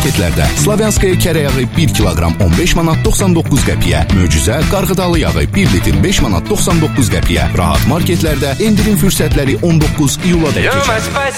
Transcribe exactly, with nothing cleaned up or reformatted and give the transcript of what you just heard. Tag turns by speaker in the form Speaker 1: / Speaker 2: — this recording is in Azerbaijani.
Speaker 1: marketlərdə Slavyanskaya kərə yağı bir kiloqram on beş manat doxsan doqquz qəpiyə, möcüzə qarğıdalı yağı bir litr beş manat doxsan doqquz qəpiyə, rahat marketlərdə endirim fürsətləri on doqquz iyula dək keçir.